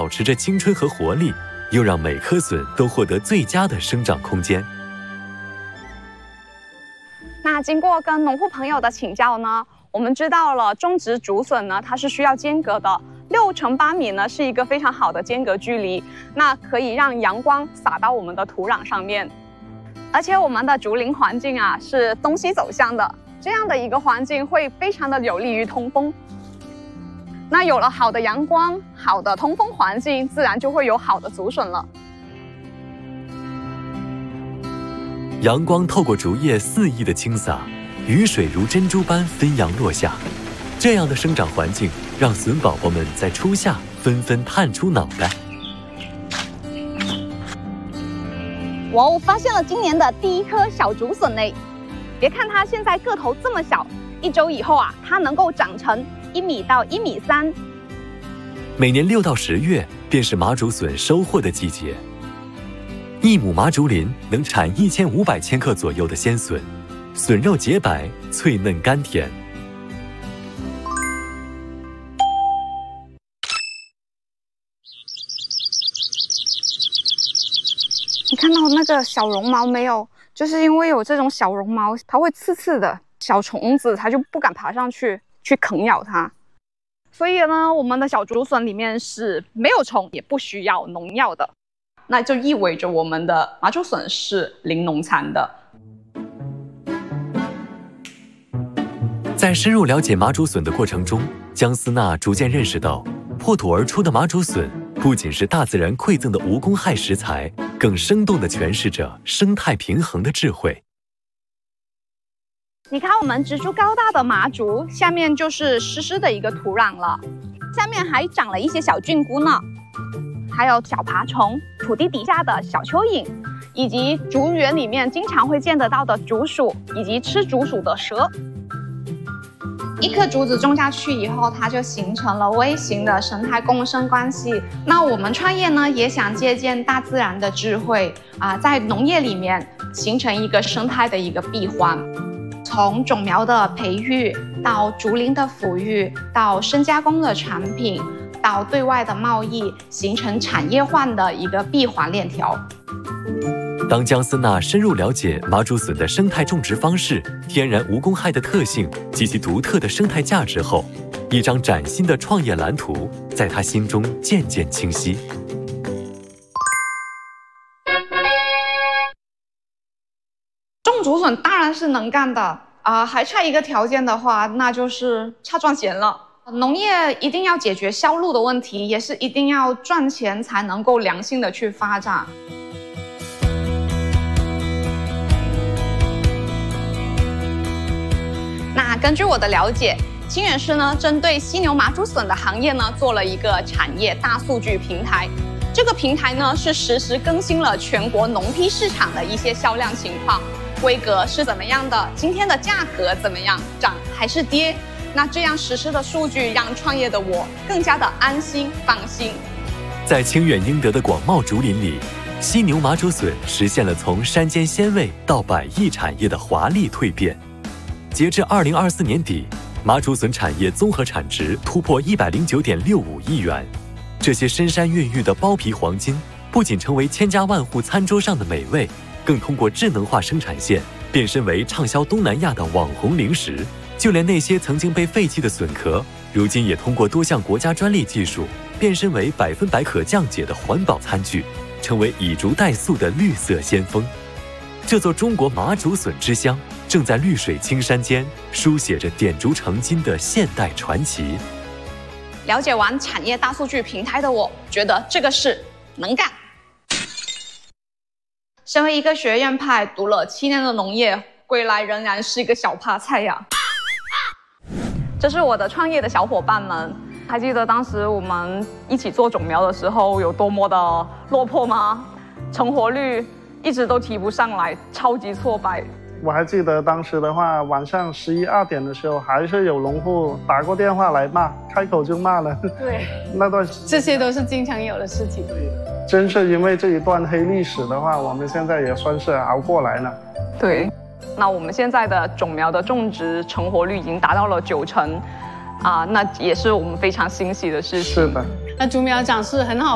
持着青春和活力，又让每棵笋都获得最佳的生长空间。 那经过跟农户朋友的请教呢，我们知道了种植竹笋呢，它是需要间隔的，6乘8米呢是一个非常好的间隔距离，那可以让阳光洒到我们的土壤上面。而且我们的竹林环境啊是东西走向的，这样的一个环境会非常的有利于通风。那有了好的阳光、好的通风环境，自然就会有好的竹笋了。 阳光透过竹叶肆意的倾洒，雨水如珍珠般纷扬落下。这样的生长环境，让笋宝宝们在初夏纷纷探出脑袋。 哇，我发现了今年的第一颗小竹笋嘞！别看它现在个头这么小，1周以后啊，它能够长成1米到1.3米。 每年6到10月便是麻竹笋收获的季节。1亩麻竹林能产1500千克左右的鲜笋，笋肉洁白、脆嫩甘甜。 你看到那个小绒毛没有？就是因为有这种小绒毛，它会刺刺的，小虫子它就不敢爬上去啃咬它。所以呢，我们的小竹笋里面是没有虫，也不需要农药的。那就意味着我们的麻竹笋是零农残的。 在深入了解麻竹笋的过程中，姜思娜逐渐认识到，破土而出的麻竹笋不仅是大自然馈赠的无公害食材，更生动地诠释着生态平衡的智慧。 你看，我们植株高大的麻竹，下面就是湿湿的一个土壤了，下面还长了一些小菌菇呢，还有小爬虫、土地底下的小蚯蚓，以及竹园里面经常会见得到的竹鼠，以及吃竹鼠的蛇。一颗竹子种下去以后，它就形成了微型的生态共生关系。那我们创业呢，也想借鉴大自然的智慧在农业里面形成一个生态的一个闭环。从种苗的培育到竹林的抚育，到深加工的产品，到对外的贸易，形成产业化的一个闭环链条。 当姜思娜深入了解麻竹笋的生态种植方式、天然无公害的特性及其独特的生态价值后，一张崭新的创业蓝图在她心中渐渐清晰。 种竹笋当然是能干的还差一个条件的话，那就是差赚钱了。农业一定要解决销路的问题，也是一定要赚钱才能够良性的去发展。那根据我的了解，清远市呢针对犀牛麻竹笋的行业呢做了一个产业大数据平台。这个平台呢是实时更新了全国农批市场的一些销量情况，规格是怎么样的，今天的价格怎么样，涨还是跌。那这样实施的数据让创业的我更加的安心放心。 在清远英德的广袤竹林里，犀牛麻竹笋实现了从山间鲜味到100亿产业的华丽蜕变。截至2024年底，麻竹笋产业综合产值突破109.65亿元。这些深山孕育的包皮黄金，不仅成为千家万户餐桌上的美味，更通过智能化生产线变身为畅销东南亚的网红零食。就连那些曾经被废弃的笋壳，如今也通过多项国家专利技术，变身为100%可降解的环保餐具，成为以竹代素的绿色先锋。这座中国麻竹笋之乡，正在绿水青山间书写着点竹成金的现代传奇。 了解完产业大数据平台的我，觉得这个事能干。身为一个学院派，读了7年的农业，归来仍然是一个小趴菜呀。这是我的创业的小伙伴们，还记得当时我们一起做种苗的时候有多么的落魄吗？成活率一直都提不上来，超级挫败。 我还记得当时的话，晚上11、2点的时候，还是有农户打过电话来骂，开口就骂了。 对， 那段这些都是经常有的事情。 对，真是因为这一段黑历史的话，我们现在也算是熬过来了。 对，那我们现在的种苗的种植成活率已经达到了90%，那也是我们非常欣喜的事情。 是的， 那竹苗长势很好。